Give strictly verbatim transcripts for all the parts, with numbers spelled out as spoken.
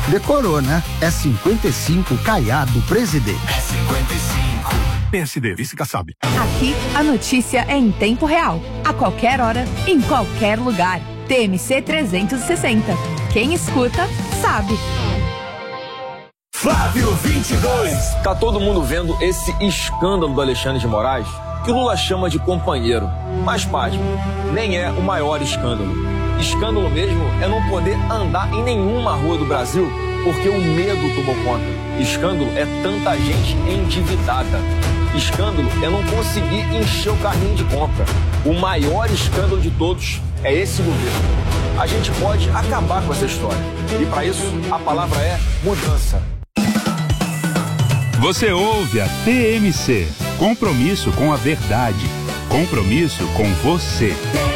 Decorou, né? É cinquenta e cinco Caiado Presidente. É cinquenta e cinco. P S D, vice-caçabe. Aqui, a notícia é em tempo real. A qualquer hora, em qualquer lugar. T M C trezentos e sessenta. Quem escuta, sabe. Flávio vinte e dois. Tá todo mundo vendo esse escândalo do Alexandre de Moraes, que o Lula chama de companheiro. Mas, pasme, nem é o maior escândalo. Escândalo mesmo é não poder andar em nenhuma rua do Brasil porque o medo tomou conta. Escândalo é tanta gente endividada. Escândalo é não conseguir encher o carrinho de compra. O maior escândalo de todos é esse governo. A gente pode acabar com essa história. E para isso, a palavra é mudança. Você ouve a T M C. Compromisso com a verdade. Compromisso com você.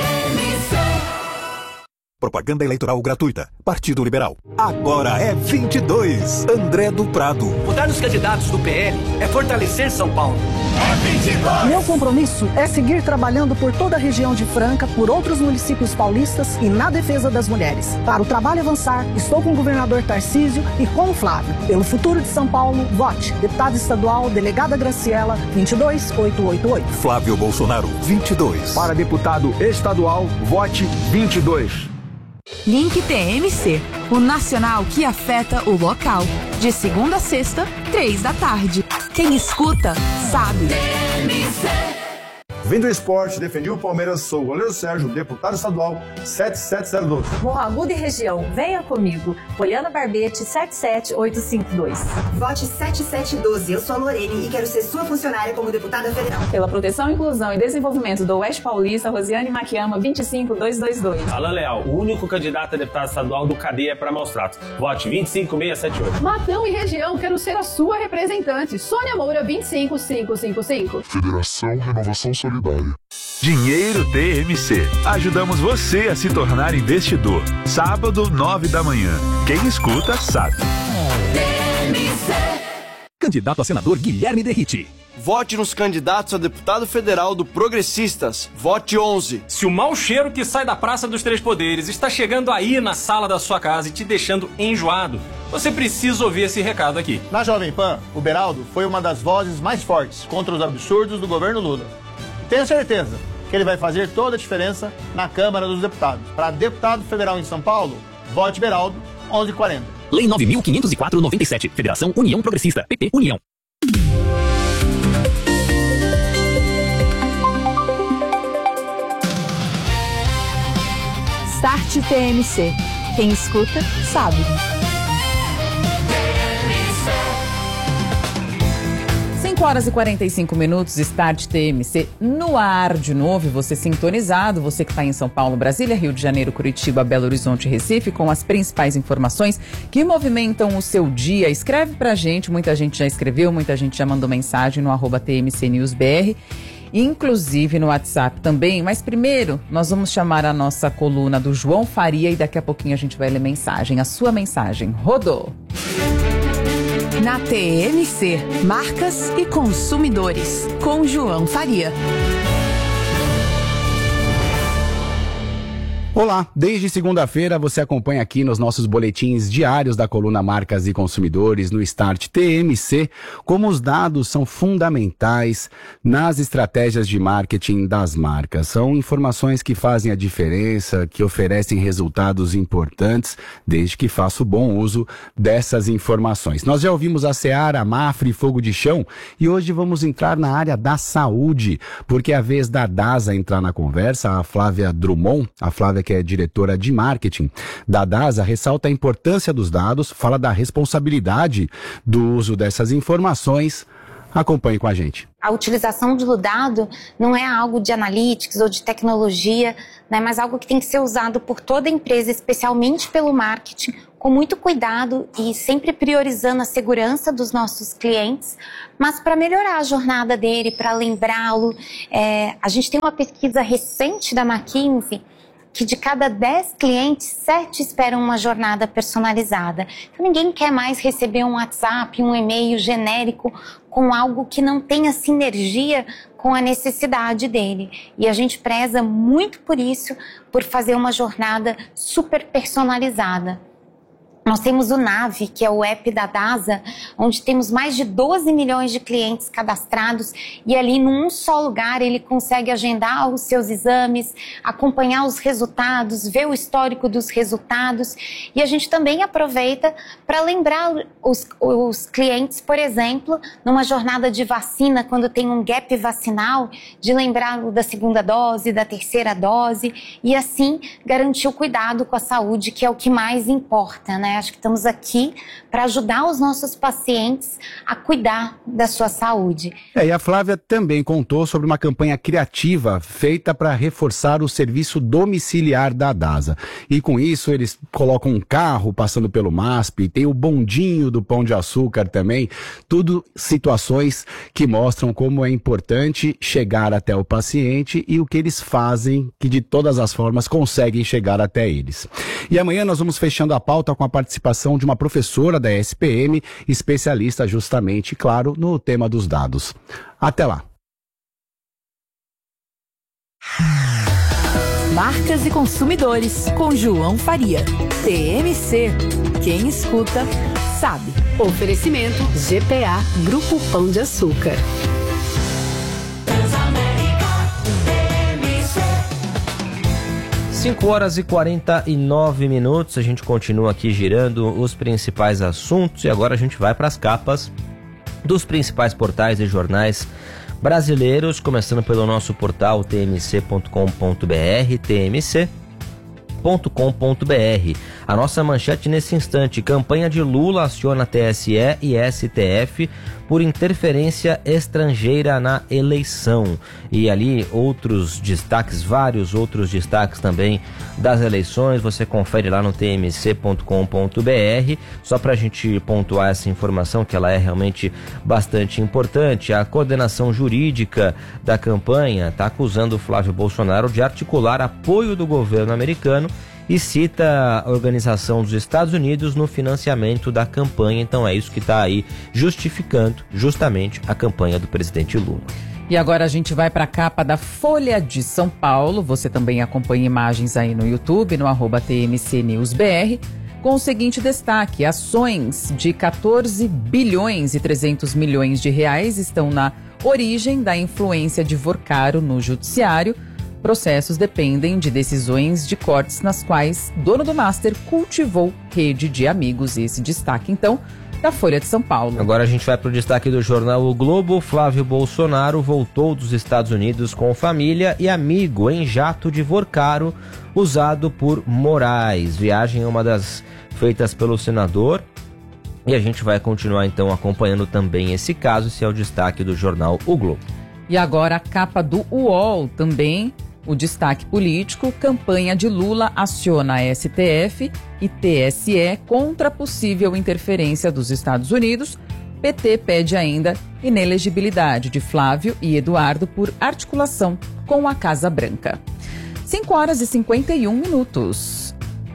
Propaganda eleitoral gratuita. Partido Liberal. Agora é vinte e dois. André do Prado. Votar nos candidatos do P L é fortalecer São Paulo. É vinte e dois. Meu compromisso é seguir trabalhando por toda a região de Franca, por outros municípios paulistas e na defesa das mulheres. Para o trabalho avançar, estou com o governador Tarcísio e com o Flávio. Pelo futuro de São Paulo, vote. Deputada estadual, delegada Graciela, vinte e dois mil oitocentos e oitenta e oito. Flávio Bolsonaro, vinte e dois. Para deputado estadual, vote vinte e dois. Link T M C, o nacional que afeta o local. De segunda a sexta, três da tarde. Quem escuta, sabe. T M C. Vim do esporte, defendi o Palmeiras, sou o goleiro Sérgio, deputado estadual sete sete zero dois. Morro Agudo e região, venha comigo. Poliana Barbete, sete sete oito cinco dois. Vote sete sete um dois, eu sou a Lorene e quero ser sua funcionária como deputada federal. Pela proteção, inclusão e desenvolvimento do Oeste Paulista, Rosiane Maquiama, vinte e cinco mil duzentos e vinte e dois. Alan Leal, o único candidato a deputado estadual do Cadeia para Maus Tratos. Vote vinte e cinco mil seiscentos e setenta e oito. Matão e região, quero ser a sua representante. Sônia Moura, vinte e cinco mil quinhentos e cinquenta e cinco. Federação Renovação Solidária. Dinheiro T M C. Ajudamos você a se tornar investidor. Sábado, nove da manhã. Quem escuta, sabe. T M C. Candidato a senador Guilherme Derrite. Vote nos candidatos a deputado federal do Progressistas. Vote onze. Se o mau cheiro que sai da Praça dos Três Poderes está chegando aí na sala da sua casa e te deixando enjoado, você precisa ouvir esse recado aqui. Na Jovem Pan, o Beraldo foi uma das vozes mais fortes contra os absurdos do governo Lula. Tenho certeza que ele vai fazer toda a diferença na Câmara dos Deputados. Para deputado federal em São Paulo, vote Beraldo, onze e quarenta. Lei nove mil quinhentos e quatro, noventa e sete. Federação União Progressista. P P União. Start T M C. Quem escuta, sabe. cinco horas e quarenta e cinco minutos, Start T M C no ar de novo, e você sintonizado, você que está em São Paulo, Brasília, Rio de Janeiro, Curitiba, Belo Horizonte e Recife, com as principais informações que movimentam o seu dia. Escreve pra gente, muita gente já escreveu, muita gente já mandou mensagem no arroba T M C News B R, inclusive no WhatsApp também, mas primeiro nós vamos chamar a nossa coluna do João Faria e daqui a pouquinho a gente vai ler mensagem, a sua mensagem. Rodou! Na T M C, marcas e consumidores, com João Faria. Olá, desde segunda-feira você acompanha aqui nos nossos boletins diários da coluna Marcas e Consumidores no Start T M C, como os dados são fundamentais nas estratégias de marketing das marcas. São informações que fazem a diferença, que oferecem resultados importantes, desde que faça o bom uso dessas informações. Nós já ouvimos a Seara, a Mafre, Fogo de Chão, e hoje vamos entrar na área da saúde, porque é a vez da DASA entrar na conversa. A Flávia Drummond, a Flávia que é diretora de marketing da DASA, ressalta a importância dos dados, fala da responsabilidade do uso dessas informações. Acompanhe com a gente. A utilização do dado não é algo de analytics ou de tecnologia, né, mas algo que tem que ser usado por toda a empresa, especialmente pelo marketing, com muito cuidado e sempre priorizando a segurança dos nossos clientes, mas para melhorar a jornada dele, para lembrá-lo. É, a gente tem uma pesquisa recente da McKinsey que de cada dez clientes, sete esperam uma jornada personalizada. Então, ninguém quer mais receber um WhatsApp, um e-mail genérico com algo que não tenha sinergia com a necessidade dele. E a gente preza muito por isso, por fazer uma jornada super personalizada. Nós temos o Nave, que é o app da DASA, onde temos mais de doze milhões de clientes cadastrados e ali num só lugar ele consegue agendar os seus exames, acompanhar os resultados, ver o histórico dos resultados, e a gente também aproveita para lembrar os, os clientes, por exemplo, numa jornada de vacina, quando tem um gap vacinal, de lembrá-lo da segunda dose, da terceira dose, e assim garantir o cuidado com a saúde, que é o que mais importa, né? Acho que estamos aqui para ajudar os nossos pacientes a cuidar da sua saúde. É, e a Flávia também contou sobre uma campanha criativa feita para reforçar o serviço domiciliar da DASA. E com isso eles colocam um carro passando pelo M A S P, tem o bondinho do Pão de Açúcar também, tudo situações que mostram como é importante chegar até o paciente e o que eles fazem, que de todas as formas conseguem chegar até eles. E amanhã nós vamos fechando a pauta com a participação de uma professora da S P M, especialista justamente, claro, no tema dos dados. Até lá. Marcas e consumidores, com João Faria. T M C. Quem escuta, sabe. Oferecimento G P A, Grupo Pão de Açúcar. cinco horas e quarenta e nove minutos, a gente continua aqui girando os principais assuntos e agora a gente vai para as capas dos principais portais e jornais brasileiros, começando pelo nosso portal t m c ponto com ponto b r, t m c ponto com ponto b r. A nossa manchete nesse instante: campanha de Lula aciona T S E e S T F por interferência estrangeira na eleição. E ali outros destaques, vários outros destaques também das eleições, você confere lá no t m c ponto com ponto b r. Só para a gente pontuar essa informação, que ela é realmente bastante importante, a coordenação jurídica da campanha está acusando o Flávio Bolsonaro de articular apoio do governo americano e cita a Organização dos Estados Unidos no financiamento da campanha. Então é isso que está aí justificando justamente a campanha do presidente Lula. E agora a gente vai para a capa da Folha de São Paulo. Você também acompanha imagens aí no YouTube, no arroba T M C News B R, com o seguinte destaque: ações de quatorze bilhões e trezentos milhões de reais estão na origem da influência de Vorcaro no judiciário. Processos dependem de decisões de cortes nas quais dono do Master cultivou rede de amigos. Esse destaque, então, da Folha de São Paulo. Agora a gente vai para o destaque do jornal O Globo. Flávio Bolsonaro voltou dos Estados Unidos com família e amigo em jato de Vorcaro usado por Moraes. Viagem é uma das feitas pelo senador. E a gente vai continuar então acompanhando também esse caso. Esse é o destaque do jornal O Globo. E agora a capa do U O L também. O destaque político: campanha de Lula aciona S T F e T S E contra possível interferência dos Estados Unidos. P T pede ainda inelegibilidade de Flávio e Eduardo por articulação com a Casa Branca. cinco horas e cinquenta e um minutos.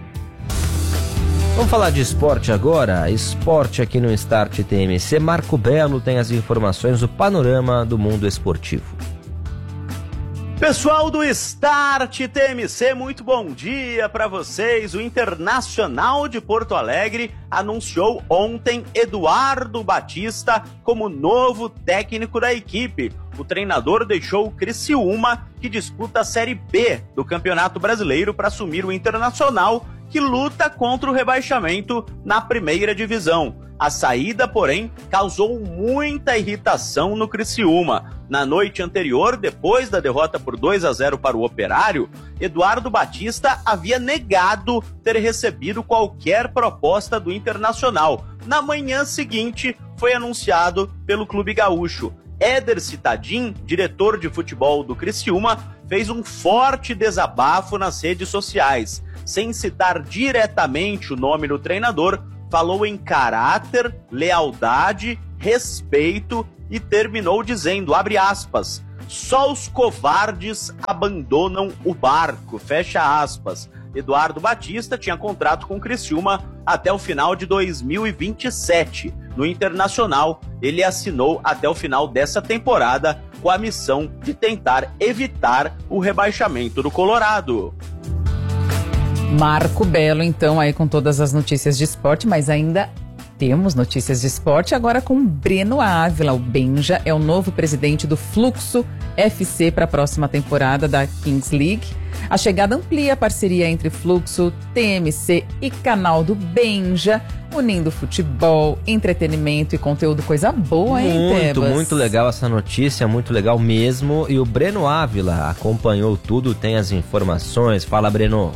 Vamos falar de esporte agora. Esporte aqui no Start T M C. Marco Belo tem as informações do panorama do mundo esportivo. Pessoal do Start T M C, muito bom dia para vocês. O Internacional de Porto Alegre anunciou ontem Eduardo Batista como novo técnico da equipe. O treinador deixou o Criciúma, que disputa a Série B do Campeonato Brasileiro, para assumir o Internacional, que luta contra o rebaixamento na primeira divisão. A saída, porém, causou muita irritação no Criciúma. Na noite anterior, depois da derrota por dois a zero para o Operário, Eduardo Batista havia negado ter recebido qualquer proposta do Internacional. Na manhã seguinte, foi anunciado pelo Clube Gaúcho. Éder Citadin, diretor de futebol do Criciúma, fez um forte desabafo nas redes sociais. Sem citar diretamente o nome do treinador, falou em caráter, lealdade, respeito e terminou dizendo, abre aspas, só os covardes abandonam o barco, fecha aspas. Eduardo Batista tinha contrato com o Criciúma até o final de dois mil e vinte e sete. No Internacional, ele assinou até o final dessa temporada com a missão de tentar evitar o rebaixamento do Colorado. Marco Belo, então, aí com todas as notícias de esporte, mas ainda temos notícias de esporte agora com Breno Ávila. O Benja é o novo presidente do Fluxo F C para a próxima temporada da Kings League. A chegada amplia a parceria entre Fluxo, T M C e canal do Benja, unindo futebol, entretenimento e conteúdo. Coisa boa, hein, Muito, Tebas? muito legal essa notícia, muito legal mesmo. E o Breno Ávila acompanhou tudo, tem as informações. Fala, Breno.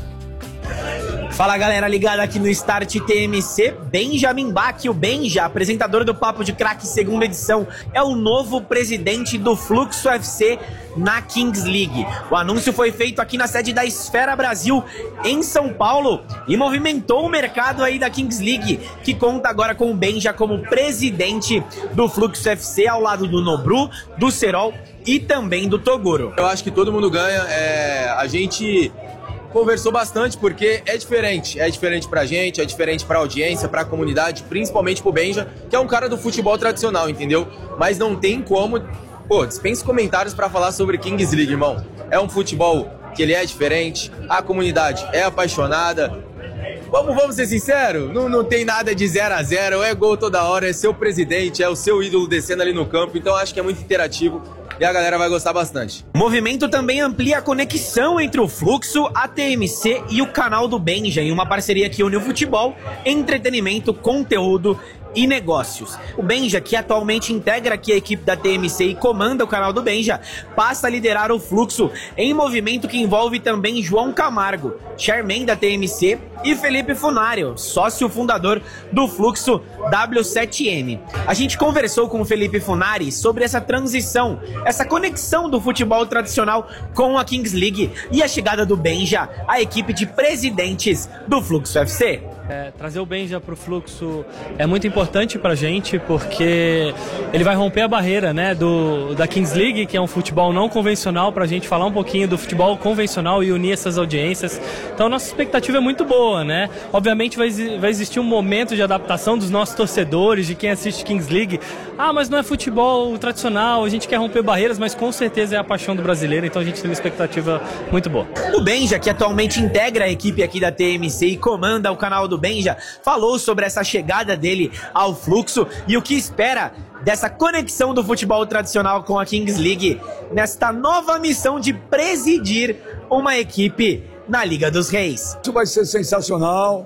Fala, galera ligada aqui no Start T M C. Benjamin Bach, o Benja, apresentador do Papo de Craque segunda edição, é o novo presidente do Fluxo F C na Kings League. O anúncio foi feito aqui na sede da Esfera Brasil, em São Paulo, e movimentou o mercado aí da Kings League, que conta agora com o Benja como presidente do Fluxo F C, ao lado do Nobru, do Serol e também do Toguro. Eu acho que todo mundo ganha. É, a gente conversou bastante porque é diferente, é diferente pra gente, é diferente pra audiência, pra comunidade, principalmente pro Benja, que é um cara do futebol tradicional, entendeu? Mas não tem como, pô, dispensa comentários pra falar sobre Kings League, irmão. É um futebol que ele é diferente, a comunidade é apaixonada. Vamos, vamos ser sinceros, não, não tem nada de zero a zero, é gol toda hora, é seu presidente, é o seu ídolo descendo ali no campo, então acho que é muito interativo. E a galera vai gostar bastante. O movimento também amplia a conexão entre o Fluxo, a T M C e o canal do Benja, em uma parceria que une o futebol, entretenimento, conteúdo e negócios. O Benja, que atualmente integra aqui a equipe da T M C e comanda o canal do Benja, passa a liderar o Fluxo em movimento que envolve também João Camargo, chairman da T M C, e Felipe Funário, sócio fundador do Fluxo W sete M. A gente conversou com o Felipe Funari sobre essa transição, essa conexão do futebol tradicional com a Kings League e a chegada do Benja à equipe de presidentes do Fluxo F C. É, trazer o Benja para o Fluxo é muito importante para a gente, porque ele vai romper a barreira, né, do, da Kings League, que é um futebol não convencional, para a gente falar um pouquinho do futebol convencional e unir essas audiências. Então nossa expectativa é muito boa, né? Obviamente vai, vai existir um momento de adaptação dos nossos torcedores, de quem assiste Kings League. Ah, mas não é futebol tradicional, a gente quer romper barreiras, mas com certeza é a paixão do brasileiro, então a gente tem uma expectativa muito boa. O Benja, que atualmente integra a equipe aqui da T M C e comanda o canal do Benja, falou sobre essa chegada dele ao Fluxo e o que espera dessa conexão do futebol tradicional com a Kings League nesta nova missão de presidir uma equipe na Liga dos Reis. Isso vai ser sensacional,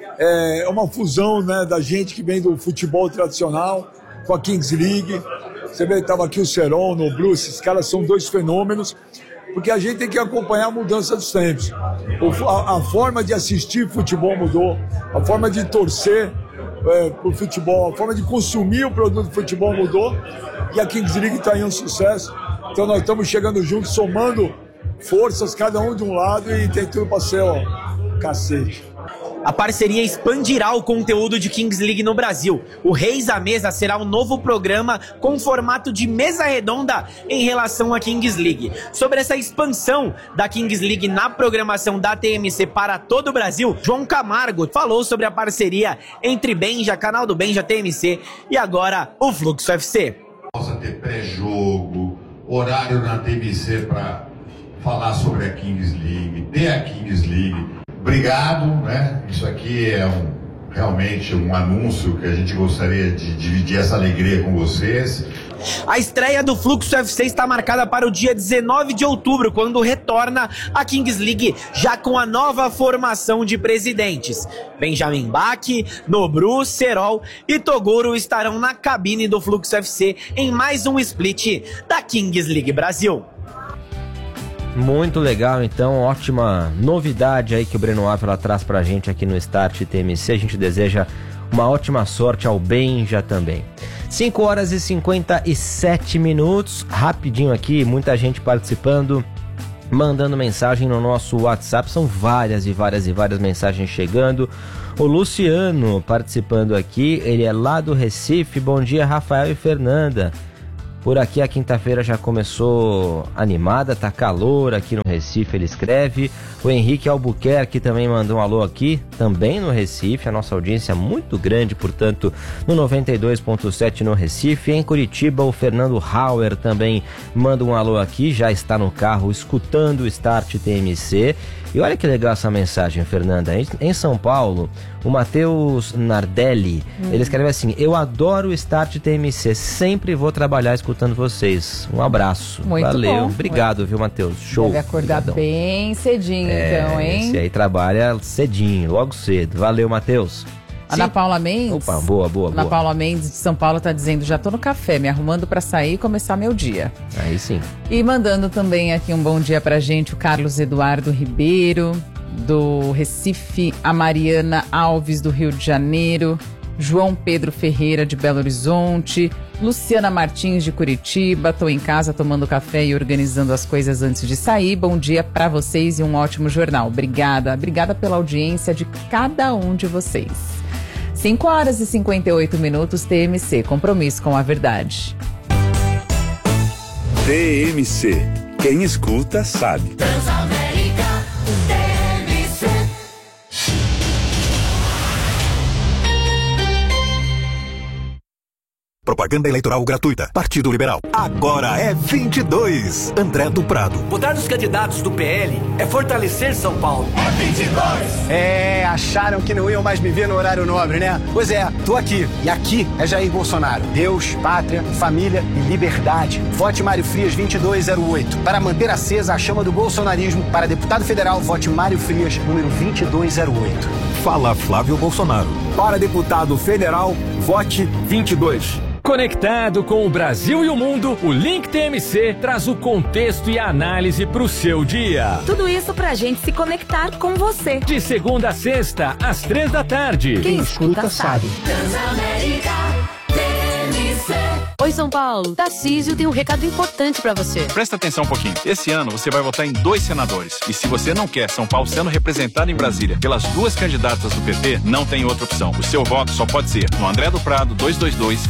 é uma fusão, né, da gente que vem do futebol tradicional com a Kings League. Você vê que estava aqui o Serol, o Nobru, esses caras são dois fenômenos, porque a gente tem que acompanhar a mudança dos tempos. O, a, a forma de assistir futebol mudou, a forma de torcer é, por futebol, a forma de consumir o produto de futebol mudou, e a Kings League está aí um sucesso. Então nós estamos chegando juntos, somando forças, cada um de um lado, e tem tudo para ser, ó, cacete. A parceria expandirá o conteúdo de Kings League no Brasil. O Reis à Mesa será um novo programa com formato de mesa redonda em relação à Kings League. Sobre essa expansão da Kings League na programação da T M C para todo o Brasil, João Camargo falou sobre a parceria entre Benja, canal do Benja, T M C e agora o Fluxo F C. Possa ter pré-jogo, horário na T M C para falar sobre a Kings League, ter a Kings League. Obrigado, né? Isso aqui é um, realmente um anúncio que a gente gostaria de dividir essa alegria com vocês. A estreia do Fluxo F C está marcada para o dia dezenove de outubro, quando retorna a Kings League, já com a nova formação de presidentes. Benjamin Bach, Nobru, Serol e Toguro estarão na cabine do Fluxo F C em mais um split da Kings League Brasil. Muito legal, então, ótima novidade aí que o Breno Ávila traz pra gente aqui no Start T M C. A gente deseja uma ótima sorte ao Benja também. cinco horas e cinquenta e sete minutos, rapidinho aqui, muita gente participando, mandando mensagem no nosso WhatsApp, são várias e várias e várias mensagens chegando. O Luciano participando aqui, ele é lá do Recife. Bom dia, Rafael e Fernanda. Por aqui a quinta-feira já começou animada, tá calor aqui no Recife, ele escreve. O Henrique Albuquerque também mandou um alô aqui, também no Recife. A nossa audiência é muito grande, portanto, no noventa e dois ponto sete no Recife. Em Curitiba, o Fernando Hauer também manda um alô aqui, já está no carro escutando o Start T M C. E olha que legal essa mensagem, Fernanda. Em, em São Paulo, o Matheus Nardelli, hum. ele escreve assim: eu adoro o Start T M C, sempre vou trabalhar escutando vocês. Um abraço. Muito Valeu. bom. Obrigado, Muito. viu, Matheus? Show. Deve acordar Obrigadão. bem cedinho, é, então, hein? Esse aí trabalha cedinho, logo cedo. Valeu, Matheus. Ana Paula Mendes. Opa, boa, boa, Ana boa. Paula Mendes de São Paulo tá dizendo: já tô no café, me arrumando pra sair e começar meu dia. Aí sim. E mandando também aqui um bom dia pra gente o Carlos Eduardo Ribeiro, do Recife, a Mariana Alves, do Rio de Janeiro, João Pedro Ferreira, de Belo Horizonte, Luciana Martins, de Curitiba. Tô em casa tomando café e organizando as coisas antes de sair. Bom dia pra vocês e um ótimo jornal. Obrigada, obrigada pela audiência de cada um de vocês. cinco horas e cinquenta e oito minutos, T M C, compromisso com a verdade. T M C, quem escuta sabe. Transamérica, T M C. Propaganda eleitoral gratuita. Partido Liberal. Agora é vinte e dois. André do Prado. Votar nos candidatos do P L é fortalecer São Paulo. É vinte e dois. É, acharam que não iam mais me ver no horário nobre, né? Pois é, tô aqui. E aqui é Jair Bolsonaro. Deus, pátria, família e liberdade. Vote Mário Frias vinte e dois zero oito. Para manter acesa a chama do bolsonarismo, para deputado federal, vote Mário Frias, número vinte e dois zero oito. Fala Flávio Bolsonaro. Para deputado federal, vote vinte e dois. Conectado com o Brasil e o mundo, o Link T M C traz o contexto e a análise para o seu dia. Tudo isso pra gente se conectar com você. De segunda a sexta, às três da tarde. Quem escuta sabe. Transamérica, T M C. Oi, São Paulo. Tarcísio tem um recado importante pra você. Presta atenção um pouquinho. Esse ano você vai votar em dois senadores. E se você não quer São Paulo sendo representado em Brasília pelas duas candidatas do P T, não tem outra opção. O seu voto só pode ser no André do Prado dois dois dois,